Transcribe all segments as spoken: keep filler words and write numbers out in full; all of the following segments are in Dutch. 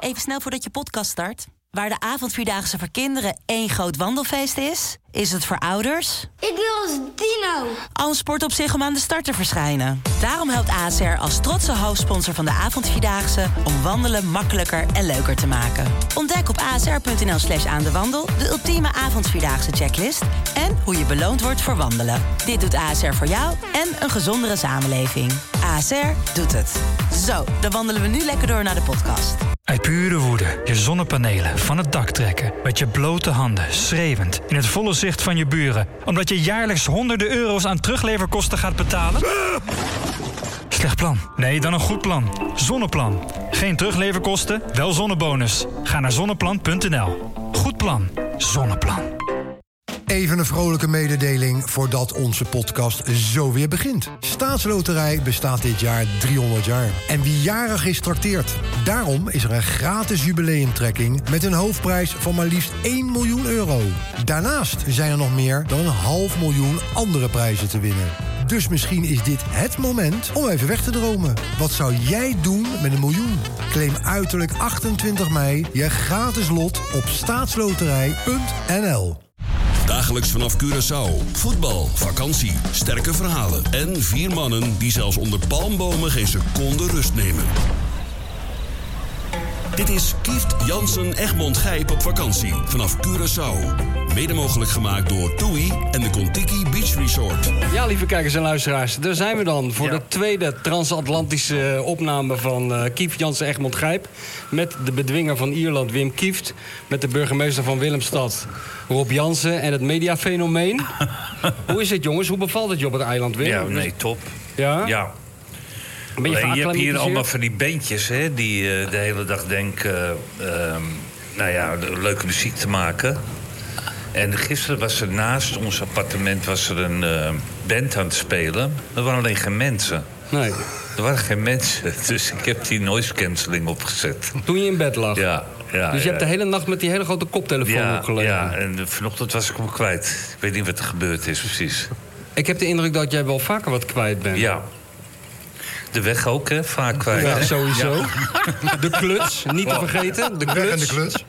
Even snel voordat je podcast start. Waar de avondvierdaagse voor kinderen één groot wandelfeest is, is het voor ouders... Ik wil als dino. al een sport op zich om aan de start te verschijnen. Daarom helpt A S R als trotse hoofdsponsor van de avondvierdaagse... om wandelen makkelijker en leuker te maken. Ontdek op asr.nl slash aan de wandel de ultieme avondvierdaagse checklist... en hoe je beloond wordt voor wandelen. Dit doet A S R voor jou en een gezondere samenleving. A S R doet het. Zo, dan wandelen we nu lekker door naar de podcast. Uit pure woede je zonnepanelen van het dak trekken. Met je blote handen, schreeuwend, in het volle zicht van je buren. Omdat je jaarlijks honderden euro's aan terugleverkosten gaat betalen? Slecht plan. Nee, dan een goed plan. Zonneplan. Geen terugleverkosten, wel zonnebonus. Ga naar zonneplan punt n l. Goed plan. Zonneplan. Even een vrolijke mededeling voordat onze podcast zo weer begint. Staatsloterij bestaat dit jaar driehonderd jaar. En wie jarig is, trakteert. Daarom is er een gratis jubileumtrekking met een hoofdprijs van maar liefst één miljoen euro. Daarnaast zijn er nog meer dan een half miljoen andere prijzen te winnen. Dus misschien is dit het moment om even weg te dromen. Wat zou jij doen met een miljoen? Claim uiterlijk achtentwintig mei je gratis lot op staatsloterij punt n l. Dagelijks vanaf Curaçao. Voetbal, vakantie, sterke verhalen... en vier mannen die zelfs onder palmbomen geen seconde rust nemen. Dit is Kieft Jansen Egmond Gijp op vakantie vanaf Curaçao. Mede mogelijk gemaakt door TUI en de Kontiki Beach Resort. Ja, lieve kijkers en luisteraars, daar zijn we dan... voor ja. de tweede transatlantische opname van uh, Kieft Jansen Egmond Gijp... met de bedwinger van Ierland, Wim Kieft... met de burgemeester van Willemstad, Rob Jansen... en het mediafenomeen. Hoe is het, jongens? Hoe bevalt het je op het eiland, Wim? Ja, nee, top. Ja? Ja. Ben je, je hebt hier allemaal van die bandjes, hè, die uh, de hele dag denken... Uh, um, nou ja, leuke muziek te maken... En gisteren was er naast ons appartement was er een uh, band aan het spelen. Er waren alleen geen mensen. Nee. Er waren geen mensen, dus ik heb die noise cancelling opgezet. Toen je in bed lag? Ja. ja dus je ja. hebt de hele nacht met die hele grote koptelefoon ja, opgelegen? Ja, en vanochtend was ik hem kwijt. Ik weet niet wat er gebeurd is, precies. Ik heb de indruk dat jij wel vaker wat kwijt bent. Ja. De weg ook, hè? Vaak kwijt. Ja, sowieso. Ja. De kluts, niet te vergeten. De kluts. En de kluts.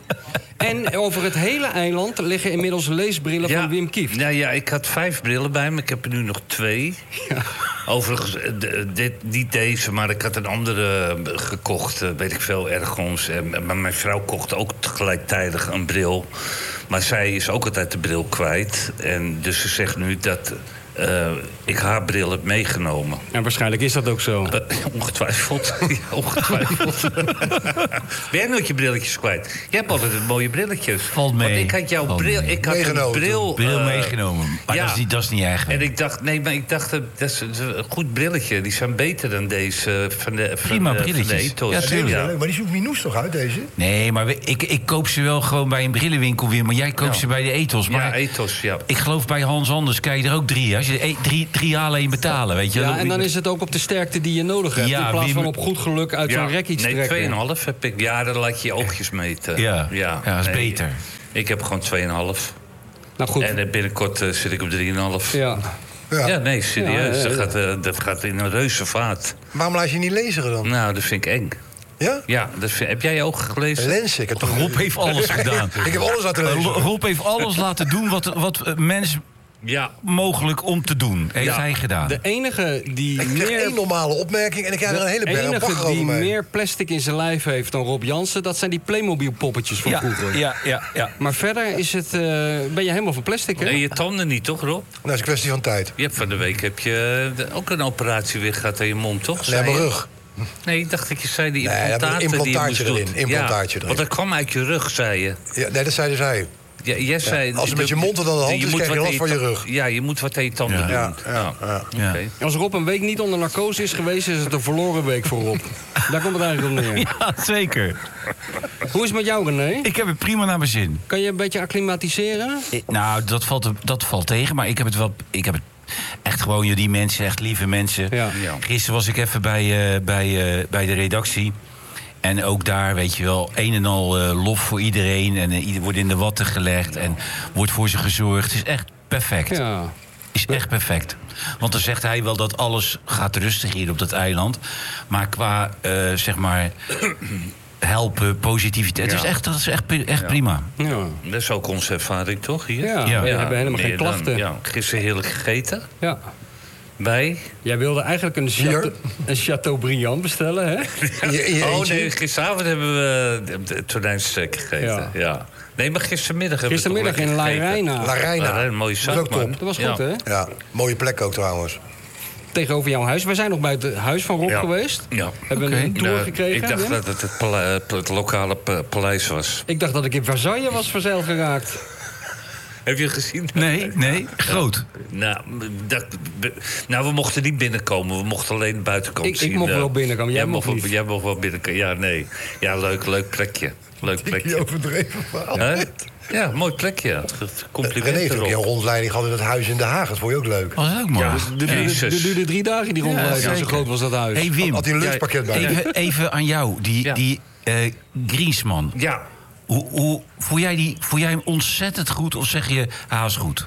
En over het hele eiland liggen inmiddels leesbrillen ja, van Wim Kieft. Nou ja, ik had vijf brillen bij me. Ik heb er nu nog twee. Ja. Overigens, dit, niet deze, maar ik had een andere gekocht. Weet ik veel, ergens. Maar mijn vrouw kocht ook tegelijkertijd een bril. Maar zij is ook altijd de bril kwijt. En dus ze zegt nu dat... Uh, ik haar bril heb meegenomen. En waarschijnlijk is dat ook zo. Uh, ongetwijfeld. ja, ongetwijfeld. Ben jij nooit je brilletjes kwijt? Je hebt altijd mooie brilletjes. Valt mee. Want ik had jouw Valt bril... Mee. Ik had een bril... bril uh, meegenomen. Maar ja. dat, is niet, dat is niet erg. En ik dacht... Nee, maar ik dacht... Dat is een goed brilletje. Die zijn beter dan deze van de, van Prima de, brilletjes. Van de Ethos. Ja, tuurlijk. Ja. Maar die zoekt Minoes toch uit, deze? Nee, maar we, ik, ik koop ze wel gewoon bij een brillenwinkel weer. Maar jij koopt ja. ze bij de Ethos. Maar ja, Ethos, ja. Ik geloof bij Hans Anders krijg je er ook drie. Als je drie, drie alleen betalen, weet je. Ja, en dan is het ook op de sterkte die je nodig hebt. Ja, in plaats van op goed geluk uit ja, zo'n rek iets nee, trekken. twee komma vijf heb ik. Ja, dan laat je je oogjes meten. Ja, ja. ja dat is nee, beter. Ik heb gewoon twee komma vijf. Nou goed. En binnenkort uh, zit ik op drie komma vijf. Ja. Ja. ja, nee, serieus. Ja, ja, ja. Dat, gaat, uh, dat gaat in een reuze vaart. Waarom laat je niet lezen dan? Nou, dat vind ik eng. Ja? Ja, dat vind, heb jij je ogen gelezen? Lenzen. Ik heb toch... Rob heeft alles gedaan. Ik heb alles laten lezen. Rob heeft alles laten doen wat, wat mensen... Ja. mogelijk om te doen, heeft ja. hij gedaan. De enige die ik meer... krijg één normale opmerking en ik krijg er een hele berg De enige die mee. meer plastic in zijn lijf heeft dan Rob Jansen... dat zijn die Playmobil-poppetjes van ja, vroeger. Ja, ja, ja. Maar verder is het, uh, ben je helemaal van plastic, hè? Nee, je tanden niet, toch, Rob? Nou, dat is een kwestie van tijd. Je hebt van de week heb je de, ook een operatie weer gehad aan je mond, toch? Nee, mijn rug. Nee, ik dacht dat je zei die nee, implantaten een implantaatje die je erin. moest Implantaatje ja, erin. Want dat kwam uit je rug, zei je. Ja, nee, dat zei dus hij. Ja, jij zei, ja, als het met je mond en dan de hand is, krijg je last van je rug. Ja, je moet wat aan je tanden ja. doen. Ja, ja, ja. Ja. Okay. Als Rob een week niet onder narcose is geweest... is het een verloren week voor Rob. Daar komt het eigenlijk op neer. Ja, zeker. Hoe is het met jou, René? Ik heb het prima naar mijn zin. Kan je een beetje acclimatiseren? Ik, nou, dat valt, dat valt tegen, maar ik heb het wel... Ik heb het echt gewoon, die mensen, echt lieve mensen. Ja. Ja. Gisteren was ik even bij, uh, bij, uh, bij de redactie... En ook daar, weet je wel, een en al uh, lof voor iedereen. En uh, ieder wordt in de watten gelegd en wordt voor ze gezorgd. Het is echt perfect. Ja. Is echt perfect. Want dan zegt hij wel dat alles gaat rustig hier op dat eiland. Maar qua, uh, zeg maar... helpen, positiviteit. Ja. Het is echt, dat is echt, echt Ja. prima. Ja. Dat is ook onze ervaring, toch? Hier? Ja, Ja. we hebben helemaal geen meer dan- klachten. ja, gisteren heerlijk gegeten. Ja. Bij? Jij wilde eigenlijk een, chateau, een Chateaubriand bestellen, hè? Je- in je Oh eentje? nee, gisteravond hebben we de- de tonijnsteak gegeten. Ja. Ja. Nee, maar gistermiddag hebben Gistermiddag we toch in La lekker gegeten. Reina. La Reina. La Reina, mooie Dat zaak, is ook man. top. Dat was Ja. goed, hè? Ja, mooie plek ook trouwens. Tegenover jouw huis. Wij zijn nog bij het huis van Rob Ja. geweest. Ja. Hebben Oké. een tour Nou, gekregen. ik dacht hè? dat het het, pala- het lokale pa- paleis was. Ik dacht dat ik in Versailles was verzeild geraakt. Heb je het gezien? Nee, nee, groot. Nou, dat, nou, we mochten niet binnenkomen. We mochten alleen de buitenkant Ik- ik zien. mocht eh. wel binnenkomen, jij mocht wel- niet. Jij mocht wel binnenkomen. Ja, nee. Ja, leuk, leuk plekje. Leuk plekje. overdreven verhaal. Hè? Ja, mooi plekje. Compliment René heeft ook een erop. rondleiding gehad in het huis in Den Haag. Dat vond je ook leuk. Was ook mooi. Ja, De duurde, Jezus. de duurde drie dagen die rondleiding. Ja, Zo zeker. groot was dat huis. Hey Wim, Had hij een lunchpakket bij? even, even aan jou. Die, Ja. die eh, Griezmann. Ja, Hoe, hoe, voel, jij die, voel jij hem ontzettend goed of zeg je haast goed?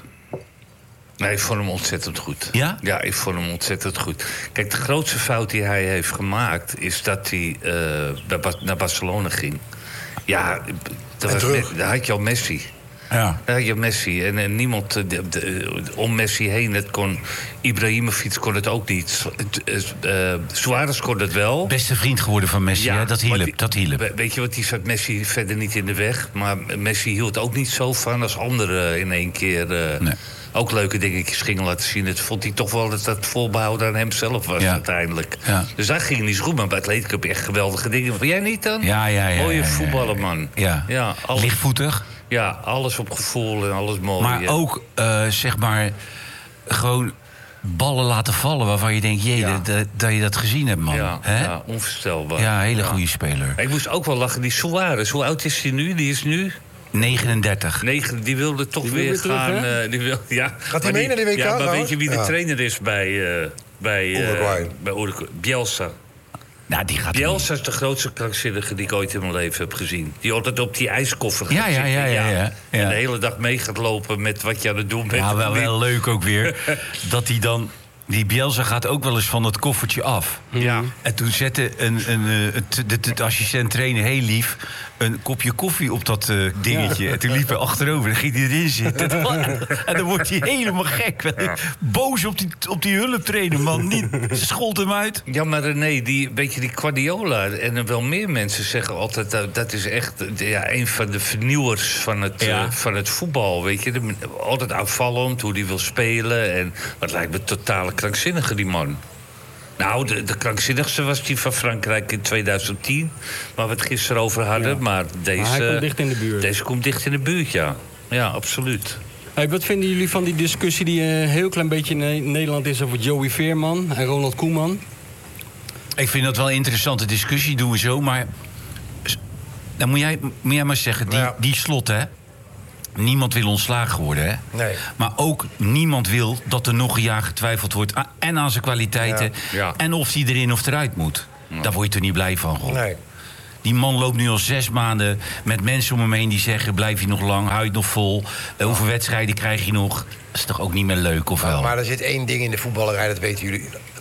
nee, ik vond hem ontzettend goed. Ja? Ja, ik vond hem ontzettend goed. Kijk, de grootste fout die hij heeft gemaakt... is dat hij eh, naar Ba- naar Barcelona ging. Ja, dat was terug. Me- daar had je al Messi. Ja. Daar had je Messi. En, en niemand eh, de, de- om Messi heen... Het kon, Ibrahimovic kon het ook niet. Uh, uh, Suarez kon het wel. Beste vriend geworden van Messi, hè? Dat hielp, maar die- dat hielp. we- Weet je wat, die zat Messi verder niet in de weg. Maar Messi hield ook niet zo van als anderen in één keer... eh, Nee. ook leuke dingetjes gingen laten zien. Het vond hij toch wel dat dat voorbehouden aan hemzelf was Ja. uiteindelijk. Ja. Dus daar ging hij niet zo goed. Maar bij Atletico heb je echt geweldige dingen. Vond jij niet dan? Ja, ja, ja. Mooie ja, ja, ja. voetballer, man. Ja. Ja, alles, Lichtvoetig. ja, alles op gevoel en alles mooi. Maar ja. ook, eh, zeg maar, gewoon ballen laten vallen... waarvan je denkt, jee, Ja. dat, dat- dat je dat gezien hebt, man. Ja, Hè? ja, onvoorstelbaar. Ja, hele Ja. goede speler. Ik moest ook wel lachen. Die Suarez, hoe oud is hij nu? Die is nu... negenendertig. Negen, die wilde toch Die wil weer, weer terug, gaan. hè? eh, die wil, ja. Gaat hij Maar mee naar de W K Ja, maar trouwens? weet je wie de Ja. trainer is bij, eh bij, eh, Uruguay. bij Uruguay? Bielsa. Nou, die gaat Bielsa is de grootste krankzinnige die ik ooit in mijn leven heb gezien. Die altijd op die ijskoffer gaat Ja, ja, zitten. ja, ja, ja. En Ja. de hele dag mee gaat lopen met wat je aan het doen bent. Ja, wel, wel leuk ook weer. Dat hij dan... Die Bielsa gaat ook wel eens van het koffertje af. Ja. En toen zette een, een, eh, het- de, de, de assistent trainer heel lief... een kopje koffie op dat eh, dingetje. En toen liep hij achterover. Dan ging hij erin zitten. En dan wordt hij helemaal gek. Boos op die, op die hulptrainer, man. Niet, ze schold hem uit. Ja, maar René, die, weet je, die Guardiola en er wel meer mensen zeggen altijd... dat, dat is echt eh, ja, een van de vernieuwers van het, Ja. eh, van het voetbal, weet je. De- altijd aanvallend, hoe die wil spelen. En wat lijkt me totale krankzinnige, die man. Nou, de, de krankzinnigste was die van Frankrijk in tweeduizend tien... waar we het gisteren over hadden. Ja. Maar deze... Maar hij komt dicht in de buurt. Deze komt dicht in de buurt, ja. Ja, absoluut. Hey, wat vinden jullie van die discussie die een heel klein beetje in Nederland is... over Joey Veerman en Ronald Koeman? Ik vind dat wel een interessante discussie. Doen we zo, maar... Dan moet jij, moet jij maar zeggen, die, Ja. die Slot, hè... Niemand wil ontslagen worden, hè? Nee. Maar ook niemand wil dat er nog een jaar getwijfeld wordt... a- en aan zijn kwaliteiten... Ja. Ja. en of hij erin of eruit moet. Daar word je toch niet blij van, Rob? Nee. Die man loopt nu al zes maanden met mensen om hem heen die zeggen... blijf je nog lang, hou je het nog vol? Uh, hoeveel wedstrijden krijg je nog? Dat is toch ook niet meer leuk, of wel? Maar er zit één ding in de voetballerij, dat weten jullie.